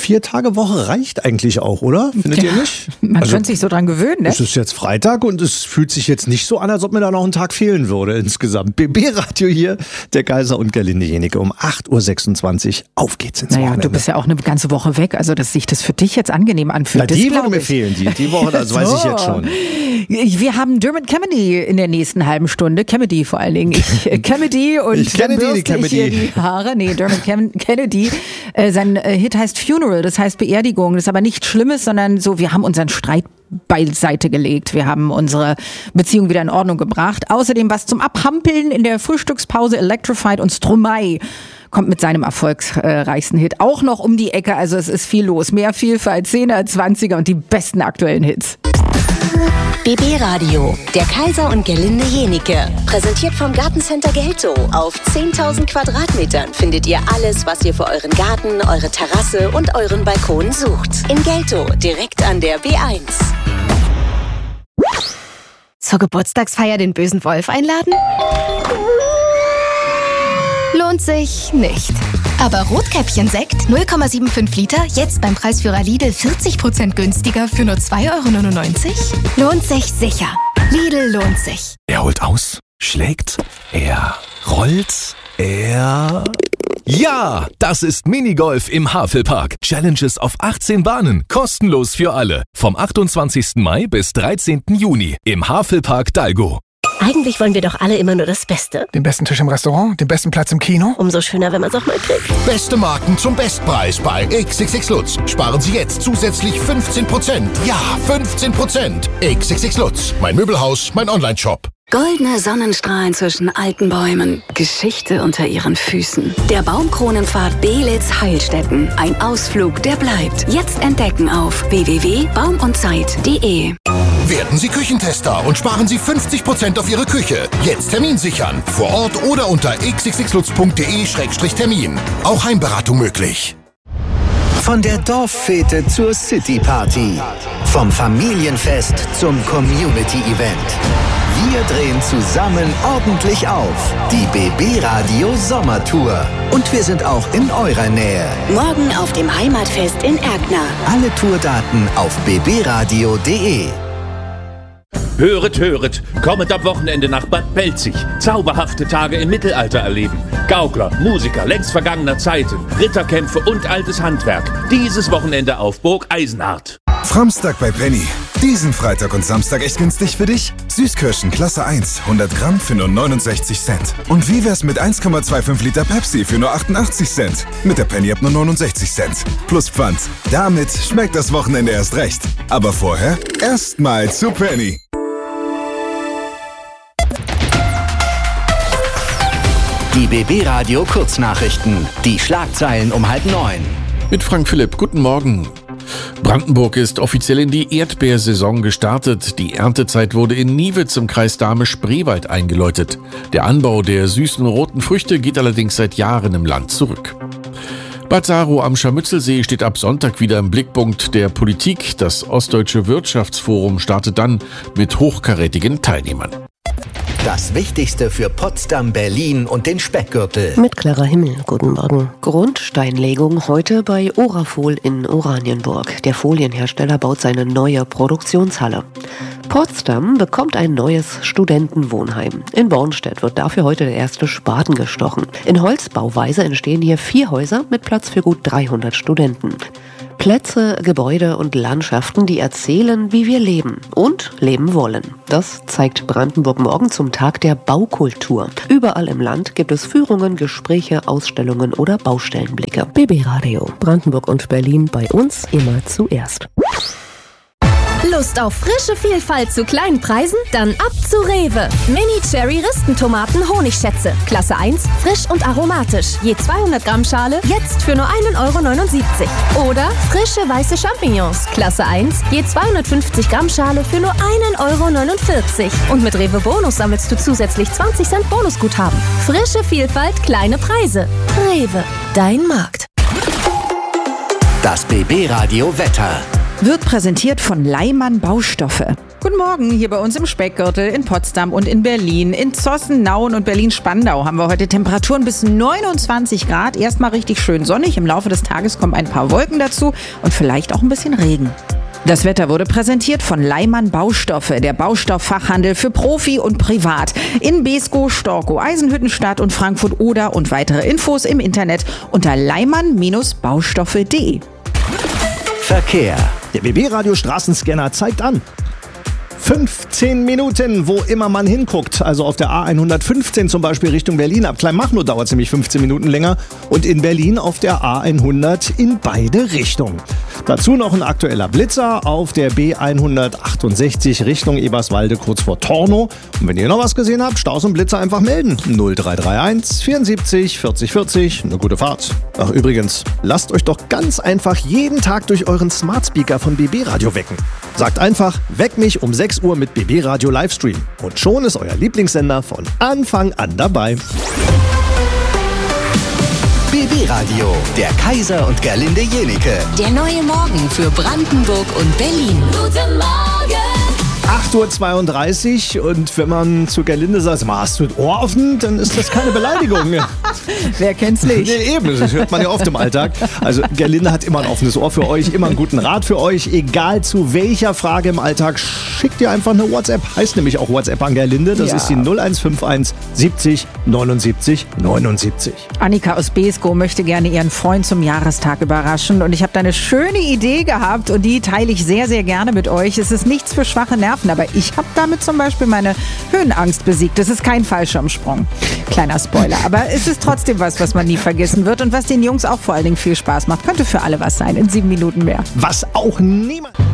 4-Tage-Woche reicht eigentlich auch, oder? Findet ihr nicht? Man könnte sich so dran gewöhnen, ne? Es ist jetzt Freitag und es fühlt sich jetzt nicht so an, als ob mir da noch ein Tag fehlen würde insgesamt. BB-Radio hier, der Kaiser und Gerlinde Jennecke um 8.26 Uhr. Auf geht's ins Wochenende. Du bist ja auch eine ganze Woche weg, also dass sich das für dich jetzt angenehm anfühlt. Na, die Woche mir fehlen die Woche, das weiß ich jetzt schon. Wir haben Dermot Kennedy in der nächsten halben Stunde. Kennedy vor allen Dingen. Kennedy und ich kenne die Haare. Nee, Dermot Kennedy. Sein Hit heißt Funeral, das heißt Beerdigung. Das ist aber nichts Schlimmes, sondern so, wir haben unseren Streit beiseite gelegt. Wir haben unsere Beziehung wieder in Ordnung gebracht. Außerdem was zum Abhampeln in der Frühstückspause. Electrified und Stromae kommt mit seinem erfolgsreichsten Hit auch noch um die Ecke. Also es ist viel los. Mehr Vielfalt, 10er, 20er und die besten aktuellen Hits. BB Radio, der Kaiser und Gerlinde Jennecke. Präsentiert vom Gartencenter Gelto. Auf 10.000 Quadratmetern findet ihr alles, was ihr für euren Garten, eure Terrasse und euren Balkon sucht. In Gelto, direkt an der B1. Zur Geburtstagsfeier den bösen Wolf einladen? Lohnt sich nicht. Aber Rotkäppchen-Sekt 0,75 Liter, jetzt beim Preisführer Lidl 40% günstiger für nur 2,99 €? Lohnt sich sicher. Lidl lohnt sich. Er holt aus, schlägt, er rollt, er... Ja, das ist Minigolf im Havelpark. Challenges auf 18 Bahnen, kostenlos für alle. Vom 28. Mai bis 13. Juni im Havelpark Dalgo. Eigentlich wollen wir doch alle immer nur das Beste. Den besten Tisch im Restaurant, den besten Platz im Kino. Umso schöner, wenn man es auch mal kriegt. Beste Marken zum Bestpreis bei XXX Lutz. Sparen Sie jetzt zusätzlich 15%. Ja, 15%. XXX Lutz. Mein Möbelhaus, mein Onlineshop. Goldene Sonnenstrahlen zwischen alten Bäumen, Geschichte unter ihren Füßen. Der Baumkronenpfad Belitz-Heilstätten. Ein Ausflug, der bleibt. Jetzt entdecken auf www.baumundzeit.de. Werden Sie Küchentester und sparen Sie 50% auf Ihre Küche. Jetzt Termin sichern. Vor Ort oder unter xxxlutz.de/termin. Auch Heimberatung möglich. Von der Dorffete zur Cityparty. Vom Familienfest zum Community-Event. Wir drehen zusammen ordentlich auf. Die BB Radio Sommertour. Und wir sind auch in eurer Nähe. Morgen auf dem Heimatfest in Erkner. Alle Tourdaten auf bbradio.de. Höret, höret, kommet am Wochenende nach Bad Belzig. Zauberhafte Tage im Mittelalter erleben. Gaukler, Musiker längst vergangener Zeiten, Ritterkämpfe und altes Handwerk. Dieses Wochenende auf Burg Eisenhardt. Framstag bei Penny. Diesen Freitag und Samstag echt günstig für dich? Süßkirschen Klasse 1, 100 Gramm für nur 69 Cent. Und wie wär's mit 1,25 Liter Pepsi für nur 88 Cent? Mit der Penny ab nur 69 Cent. Plus Pfand. Damit schmeckt das Wochenende erst recht. Aber vorher erstmal zu Penny. Die BB Radio Kurznachrichten. Die Schlagzeilen um 8:30. Mit Frank Philipp, guten Morgen. Brandenburg ist offiziell in die Erdbeersaison gestartet. Die Erntezeit wurde in Niewitz im Kreis Dahme-Spreewald eingeläutet. Der Anbau der süßen roten Früchte geht allerdings seit Jahren im Land zurück. Bad Saro am Scharmützelsee steht ab Sonntag wieder im Blickpunkt der Politik. Das Ostdeutsche Wirtschaftsforum startet dann mit hochkarätigen Teilnehmern. Das Wichtigste für Potsdam, Berlin und den Speckgürtel. Mit Clara Himmel, guten Morgen. Grundsteinlegung heute bei Orafol in Oranienburg. Der Folienhersteller baut seine neue Produktionshalle. Potsdam bekommt ein neues Studentenwohnheim. In Bornstedt wird dafür heute der erste Spaten gestochen. In Holzbauweise entstehen hier 4 Häuser mit Platz für gut 300 Studenten. Plätze, Gebäude und Landschaften, die erzählen, wie wir leben und leben wollen. Das zeigt Brandenburg morgen zum Tag der Baukultur. Überall im Land gibt es Führungen, Gespräche, Ausstellungen oder Baustellenblicke. BB Radio, Brandenburg und Berlin, bei uns immer zuerst. Lust auf frische Vielfalt zu kleinen Preisen? Dann ab zu Rewe. Mini-Cherry-Ristentomaten Honigschätze. Klasse 1, frisch und aromatisch. Je 200 Gramm Schale, jetzt für nur 1,79 €. Oder frische weiße Champignons. Klasse 1, je 250 Gramm Schale für nur 1,49 €. Und mit Rewe Bonus sammelst du zusätzlich 20 Cent Bonusguthaben. Frische Vielfalt, kleine Preise. Rewe, dein Markt. Das BB Radio Wetter. Wird präsentiert von Leimann Baustoffe. Guten Morgen, hier bei uns im Speckgürtel, in Potsdam und in Berlin. In Zossen, Nauen und Berlin-Spandau haben wir heute Temperaturen bis 29 Grad. Erstmal richtig schön sonnig. Im Laufe des Tages kommen ein paar Wolken dazu und vielleicht auch ein bisschen Regen. Das Wetter wurde präsentiert von Leimann Baustoffe, der Baustofffachhandel für Profi und Privat. In Beeskow, Storkow, Eisenhüttenstadt und Frankfurt-Oder und weitere Infos im Internet unter leimann-baustoffe.de. Verkehr. Der BB-Radio Straßenscanner zeigt an. 15 Minuten, wo immer man hinguckt. Also auf der A115 zum Beispiel Richtung Berlin. Ab Kleinmachnow dauert es nämlich 15 Minuten länger. Und in Berlin auf der A100 in beide Richtungen. Dazu noch ein aktueller Blitzer auf der B168 Richtung Eberswalde kurz vor Tornow. Und wenn ihr noch was gesehen habt, Staus und Blitzer einfach melden. 0331 74 40 40. Eine gute Fahrt. Ach übrigens, lasst euch doch ganz einfach jeden Tag durch euren Smart Speaker von BB Radio wecken. Sagt einfach, weck mich um 6 Uhr mit BB Radio Livestream. Und schon ist euer Lieblingssender von Anfang an dabei. BB Radio, der Kaiser und Gerlinde Jenike. Der neue Morgen für Brandenburg und Berlin. Guten Morgen! 8.32 Uhr und wenn man zu Gerlinde sagt, hast du das Ohr offen, dann ist das keine Beleidigung. Wer kennt's nicht? Nee, eben, das hört man ja oft im Alltag. Also Gerlinde hat immer ein offenes Ohr für euch, immer einen guten Rat für euch, egal zu welcher Frage im Alltag, schickt ihr einfach eine WhatsApp, heißt nämlich auch WhatsApp an Gerlinde, das ist die 0151 70 79 79. Annika aus Beeskow möchte gerne ihren Freund zum Jahrestag überraschen und ich habe da eine schöne Idee gehabt und die teile ich sehr, sehr gerne mit euch. Es ist nichts für schwache Nerven, aber ich habe damit zum Beispiel meine Höhenangst besiegt. Das ist kein Fallschirmsprung. Kleiner Spoiler, aber es ist trotzdem was man nie vergessen wird und was den Jungs auch vor allen Dingen viel Spaß macht. Könnte für alle was sein. In 7 Minuten mehr. Was auch niemand...